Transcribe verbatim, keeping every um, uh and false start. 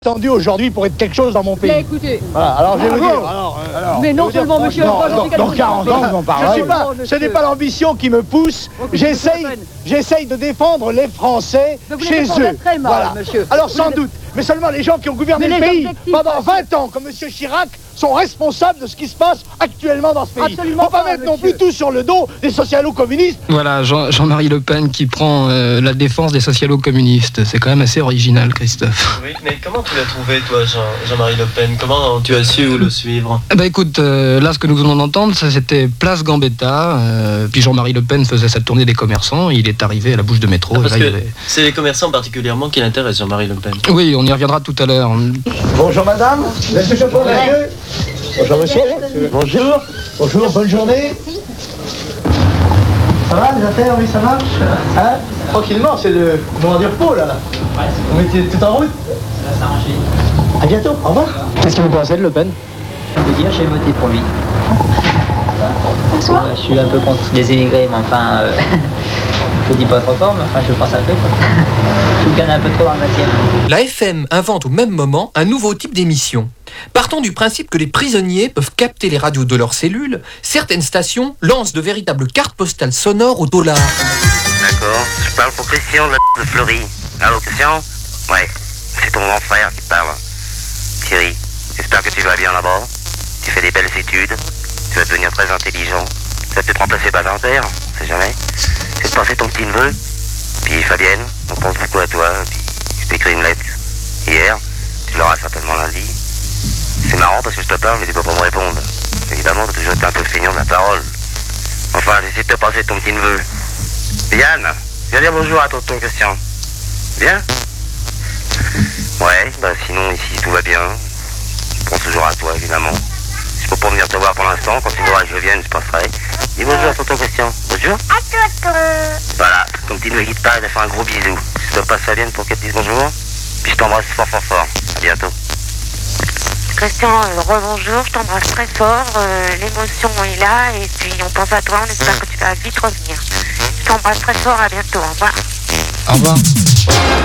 Attendu aujourd'hui pour être quelque chose dans mon pays. Mais écoutez. Voilà, alors je vais Ah, vous dire. bon. Alors, euh, alors, mais non je vais seulement, dire, monsieur, non, moi, je dans, dis quelque dans chose. quarante ans, on en parlera. Je sais pas, monsieur. ce n'est pas l'ambition qui me pousse. Écoutez, J'essaye, monsieur Le Pen. j'essaye de défendre les Français Mais vous les chez défendez eux. très mal, Voilà. monsieur. Alors Vous sans les- doute, mais seulement les gens qui ont gouverné Mais le les pays objectifs, pendant monsieur. vingt ans, comme monsieur Chirac, sont responsables de ce qui se passe actuellement dans ce pays. Absolument Faut pas pas, mettre non monsieur. plus tout sur le dos des socialo-communistes. Voilà, Jean- Jean-Marie Le Pen qui prend euh, la défense des socialo-communistes. C'est quand même assez original, Christophe. Oui, mais comment tu l'as trouvé, toi, Jean- Jean-Marie Le Pen? Comment tu as su le suivre? Eh ben écoute, euh, là ce que nous venons d'entendre, ça c'était Place Gambetta, euh, puis Jean-Marie Le Pen faisait sa tournée des commerçants, il est arrivé à la bouche de métro. Ah, et parce là, il y que avait- c'est les commerçants particulièrement qui l'intéressent, Jean-Marie Le Pen. Oui, on y reviendra tout à l'heure. Bonjour madame, monsieur Chapon, monsieur. Bonjour monsieur. Bonjour. Bonjour, bonne journée. Ça va les affaires, oui ça marche. Hein? Tranquillement, c'est le moment du repos là. Vous mettez tout en route. Ça va s'arranger. À bientôt, au revoir. Qu'est-ce que vous pensez de Le Pen? Je peux dire, j'ai voté pour lui. Euh, je suis un peu contre les émigrés, mais enfin, euh, je dis pas trop fort, mais enfin, je pense un peu. Quoi. Je suis un peu trop dans le matière. La F M invente au même moment un nouveau type d'émission. Partant du principe que les prisonniers peuvent capter les radios de leurs cellules, certaines stations lancent de véritables cartes postales sonores au dollar. D'accord, je parle pour Christian de la de Fleury. Allô Christian? Ouais, c'est ton grand frère qui parle. Thierry, j'espère que tu vas bien là-bas. Tu fais des belles études, tu vas devenir très intelligent. Tu vas peut-être remplacer Badinter, on sait jamais. Je vais te passer ton petit neveu. Puis Fabienne, on pense beaucoup à toi. Puis je t'ai écrit une lettre hier, tu l'auras certainement lundi. C'est marrant parce que je te parle mais tu peux pas me répondre. Évidemment, t'as toujours été un peu feignant de la parole. Enfin, j'essaie de te passer ton petit neveu. Yann, viens dire bonjour à tonton Christian. Bien? Ouais, bah sinon ici tout va bien. Je pense toujours à toi évidemment. Je peux pas venir te voir pour l'instant, quand tu voudras que je vienne, je passerai. Dis bonjour à tonton Christian. Bonjour. À tonton. Voilà, ton petit neveu qui te parle, il a fait un gros bisou. Je te passe Fabienne pour qu'elle te dise bonjour. Puis je t'embrasse fort fort fort. À bientôt. Christian, euh, rebonjour, je t'embrasse très fort, euh, l'émotion est là et puis on pense à toi, on espère que tu vas vite revenir. Je t'embrasse très fort, à bientôt, au revoir. Au revoir.